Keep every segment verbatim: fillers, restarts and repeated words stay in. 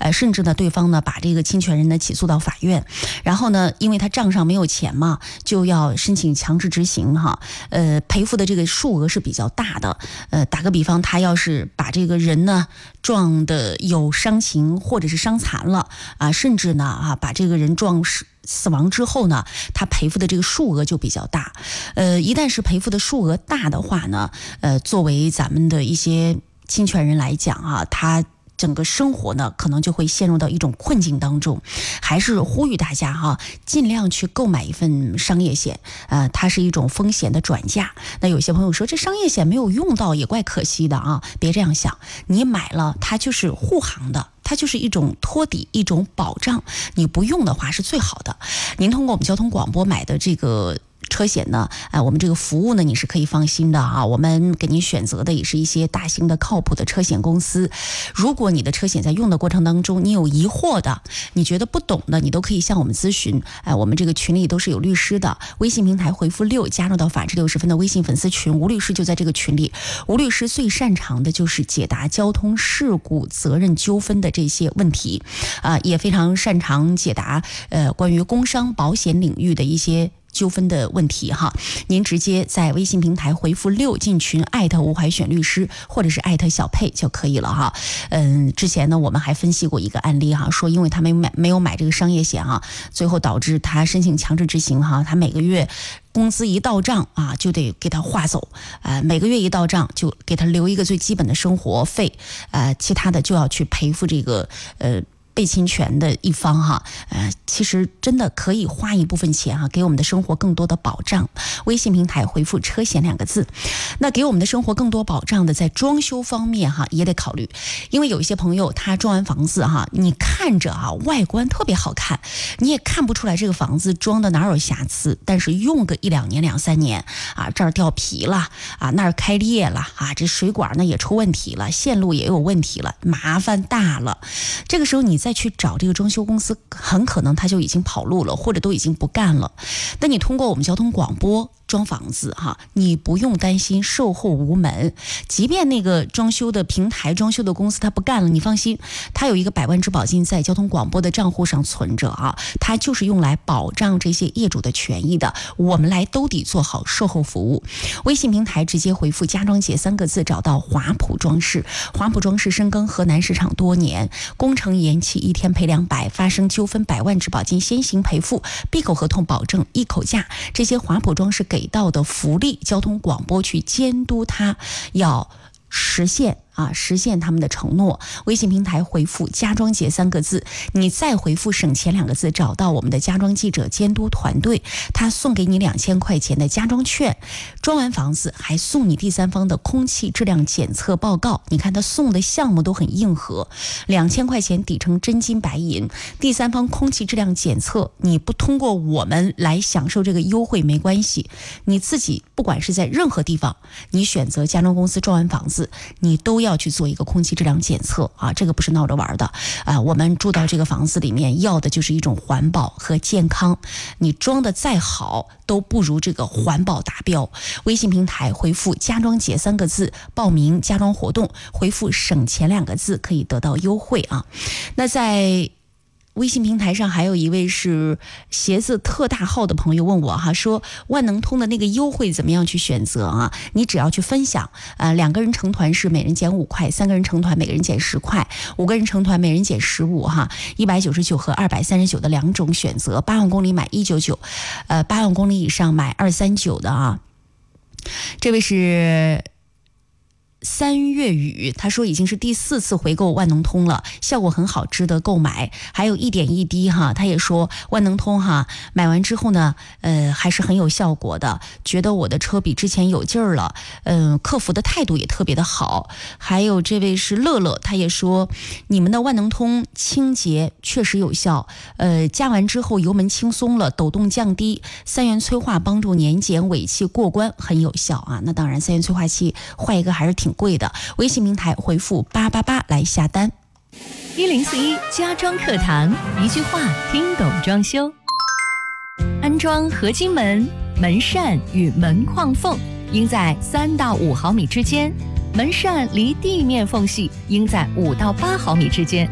呃，甚至呢对方呢把这个侵权人呢起诉到法院，然后呢因为他账上没有钱嘛，就要申请强制执行哈，呃，赔付的这个数额是比较大的，呃，打个比方，他要是把这个人呢撞的有伤情或者是伤残了啊，甚至呢啊把这个人撞死死亡之后呢，他赔付的这个数额就比较大。呃，一旦是赔付的数额大的话呢，呃，作为咱们的一些侵权人来讲啊，他整个生活呢可能就会陷入到一种困境当中。还是呼吁大家哈，尽量去购买一份商业险，呃，它是一种风险的转嫁。那有些朋友说这商业险没有用到也怪可惜的啊，别这样想，你买了它就是护航的，它就是一种托底，一种保障，你不用的话是最好的。您通过我们交通广播买的这个车险呢，呃，我们这个服务呢你是可以放心的啊，我们给您选择的也是一些大型的靠谱的车险公司。如果你的车险在用的过程当中你有疑惑的，你觉得不懂的，你都可以向我们咨询，呃，我们这个群里都是有律师的，微信平台回复六加入到法治六十分的微信粉丝群，吴律师就在这个群里。吴律师最擅长的就是解答交通事故责任纠纷的这些问题，啊、呃，也非常擅长解答呃关于工伤保险领域的一些纠纷的问题哈。您直接在微信平台回复六进群，艾特吴怀选律师或者是艾特小佩就可以了哈。嗯，之前呢我们还分析过一个案例哈，说因为他没买没有买这个商业险哈，最后导致他申请强制执行哈，他每个月工资一到账啊就得给他划走，呃，每个月一到账就给他留一个最基本的生活费，呃，其他的就要去赔付这个呃被侵权的一方哈，呃，其实真的可以花一部分钱哈，给我们的生活更多的保障。微信平台回复车险两个字，那给我们的生活更多保障的，在装修方面哈也得考虑，因为有一些朋友他装完房子哈，你看着啊外观特别好看，你也看不出来这个房子装的哪有瑕疵，但是用个一两年两三年啊，这儿掉皮了啊，那儿开裂了啊，这水管呢也出问题了，线路也有问题了，麻烦大了。这个时候你再去找这个装修公司，很可能他就已经跑路了，或者都已经不干了。那你通过我们交通广播装房子哈，你不用担心售后无门，即便那个装修的平台装修的公司他不干了，你放心，他有一个百万质保金在交通广播的账户上存着啊，他就是用来保障这些业主的权益的，我们来兜底做好售后服务。微信平台直接回复家装节三个字，找到华普装饰。华普装饰深耕河南市场多年，工程延期一天赔两百，发生纠纷百万质保金先行赔付，闭口合同保证一口价，这些华普装饰给到的福利，交通广播去监督它要实现啊，实现他们的承诺。微信平台回复家装节三个字，你再回复省钱两个字，找到我们的家装记者监督团队，他送给你两千块钱的家装券，装完房子还送你第三方的空气质量检测报告。你看他送的项目都很硬核，两千块钱抵成真金白银，第三方空气质量检测，你不通过我们来享受这个优惠没关系，你自己不管是在任何地方，你选择家装公司装完房子，你都要去做一个空气质量检测啊，这个不是闹着玩的啊！我们住到这个房子里面，要的就是一种环保和健康。你装的再好，都不如这个环保达标。微信平台回复家装节三个字，报名家装活动，回复省钱两个字，可以得到优惠啊。那在微信平台上还有一位是鞋子特大号的朋友问我哈，说万能通的那个优惠怎么样去选择啊？你只要去分享，呃，两个人成团是每人减五块，三个人成团每个人减十块，五个人成团每人减十五哈，一百九十九和二百三十九的两种选择，八万公里买一九九，呃，八万公里以上买二三九的啊。这位是三月雨，他说已经是第四次回购万能通了，效果很好，值得购买。还有一点一滴哈，他也说万能通哈，买完之后呢，呃，还是很有效果的，觉得我的车比之前有劲儿了，嗯、呃，客服的态度也特别的好。还有这位是乐乐，他也说你们的万能通清洁确实有效，呃，加完之后油门轻松了，抖动降低，三元催化帮助年检尾气过关，很有效啊。那当然，三元催化器坏一个还是挺贵的。微信平台回复八八八来下单。 一零四一家装课堂，一句话听懂装修。安装合金门、门扇与门框缝应在三到五毫米之间，门扇离地面缝隙应在五到八毫米之间。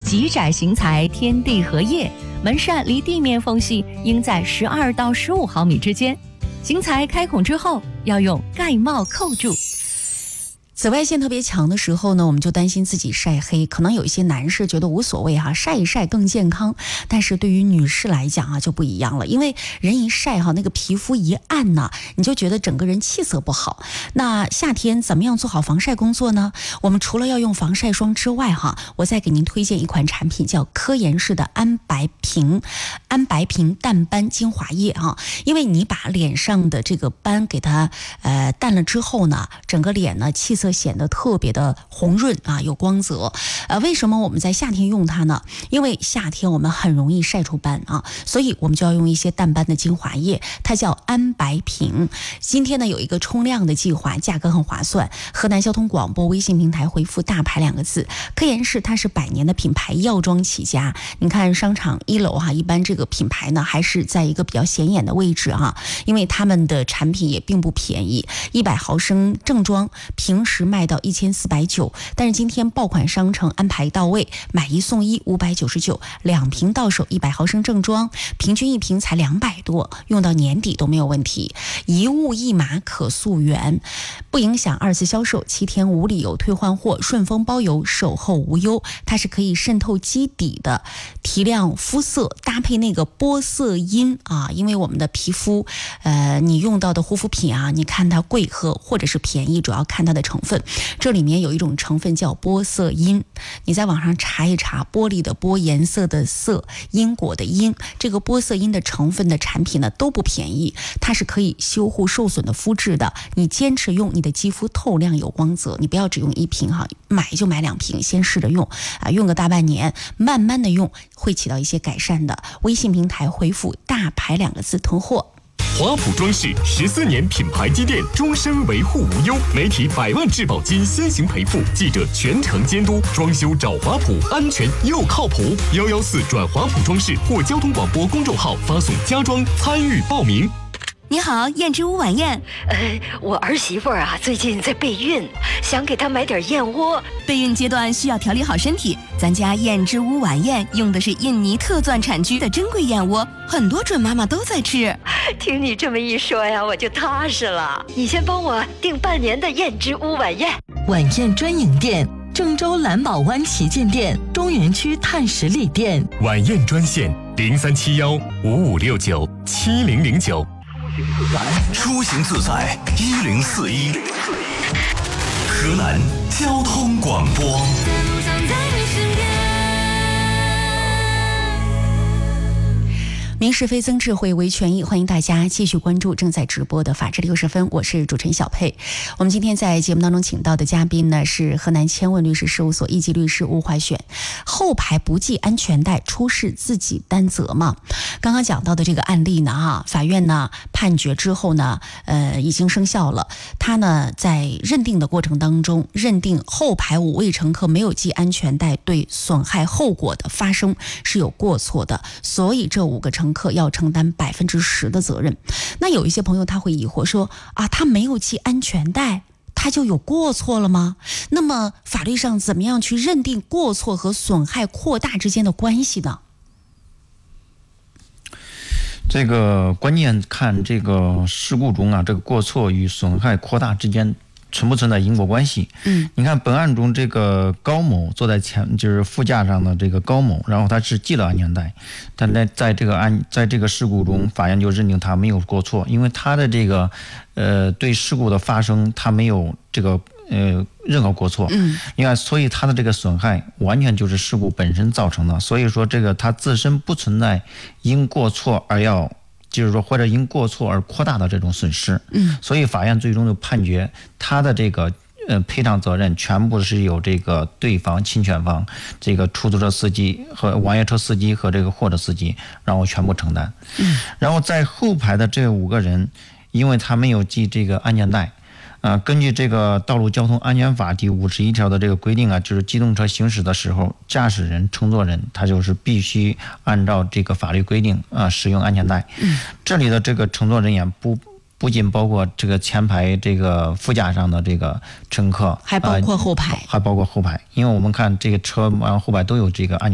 极窄型材天地合页，门扇离地面缝隙应在十二到十五毫米之间。型材开孔之后，要用盖帽扣住。 紫外线特别强的时候呢，我们就担心自己晒黑，可能有一些男士觉得无所谓哈、啊，晒一晒更健康。但是对于女士来讲啊，就不一样了，因为人一晒哈、啊，那个皮肤一暗呢，你就觉得整个人气色不好。那夏天怎么样做好防晒工作呢？我们除了要用防晒霜之外哈、啊，我再给您推荐一款产品，叫科颜氏的安白平安白平淡斑精华液哈、啊。因为你把脸上的这个斑给它呃淡了之后呢，整个脸呢气色显得特别的红润啊，有光泽。呃，为什么我们在夏天用它呢？因为夏天我们很容易晒出斑啊，所以我们就要用一些淡斑的精华液，它叫安白平。今天呢有一个冲量的计划，价格很划算。河南交通广播微信平台回复大牌两个字，科颜氏它是百年的品牌，药妆起家。你看商场一楼哈、啊，一般这个品牌呢还是在一个比较显眼的位置啊，因为他们的产品也并不便宜，一百毫升正装平时卖到一千四百九，但是今天爆款商城安排到位，买一送一五百九十九，两瓶到手，一百毫升正装，平均一瓶才两百多，用到年底都没有问题。一物一码可溯源，不影响二次销售，七天无理由退换货，顺丰包邮，售后无忧。它是可以渗透基底的，提亮肤色，搭配那个玻色因啊，因为我们的皮肤，呃，你用到的护肤品啊，你看它贵和或者是便宜，主要看它的成分。这里面有一种成分叫玻色因，你在网上查一查，玻璃的玻，颜色的色，因果的因，这个玻色因的成分的产品呢都不便宜，它是可以修护受损的肤质的。你坚持用，你的肌肤透亮有光泽，你不要只用一瓶哈，买就买两瓶，先试着用啊，用个大半年，慢慢的用会起到一些改善的。微信平台回复大牌两个字囤货。 华普装饰十四年品牌积淀，终身维护无忧，媒体百万质保金先行赔付，记者全程监督，装修找华普，安全又靠谱。幺幺四转华普装饰或交通广播公众号发送家装参与报名。 你好，燕之屋晚宴。 呃，我儿媳妇儿啊，最近在备孕，想给她买点燕窝。 备孕阶段需要调理好身体，咱家燕之屋晚宴用的是印尼特钻产区的珍贵燕窝，很多准妈妈都在吃。 听你这么一说呀，我就踏实了。你先帮我订半年的燕之屋晚宴。 晚宴专营店：郑州蓝宝湾旗舰店、中原区碳十里店。 晚宴专线零三七幺五五六九七零零九。 出行自在一零四一，河南交通广播。 民事非增智慧为权益，欢迎大家继续关注正在直播的法治六十分，我是主持人小佩。我们今天在节目当中请到的嘉宾呢是河南千问律师事务所一级律师吴怀选。后排不系安全带，出事自己担责吗？刚刚讲到的这个案例呢，哈，法院呢判决之后呢，呃，已经生效了。他呢在认定的过程当中，认定后排五位乘客没有系安全带对损害后果的发生是有过错的，所以这五个乘客要承担百分之十的责任。那有一些朋友他会疑惑说啊，他没有系安全带，他就有过错了吗？那么法律上怎么样去认定过错和损害扩大之间的关系呢？ 这个关键看这个事故中啊，这个过错与损害扩大之间存不存在因果关系？嗯，你看本案中这个高某坐在前，就是副驾上的这个高某，然后他是系了安全带，但在在这个案在这个事故中，法院就认定他没有过错，因为他的这个呃对事故的发生，他没有这个呃任何过错。嗯，你看，所以他的这个损害完全就是事故本身造成的，所以说这个他自身不存在因过错而要。就是说，或者因过错而扩大的这种损失，嗯，所以法院最终就判决他的这个呃赔偿责任全部是由这个对方侵权方，这个出租车司机和网约车司机和这个货车司机，然后全部承担。嗯，然后在后排的这五个人，因为他没有系这个安全带。啊、呃，根据这个《道路交通安全法》第五十一条的这个规定啊，就是机动车行驶的时候，驾驶人、乘坐人他就是必须按照这个法律规定啊、呃、使用安全带。嗯，这里的这个乘坐人员不不仅包括这个前排这个副驾上的这个乘客， 还包括后排， 呃、还包括后排，因为我们看这个车往后排都有这个安全带。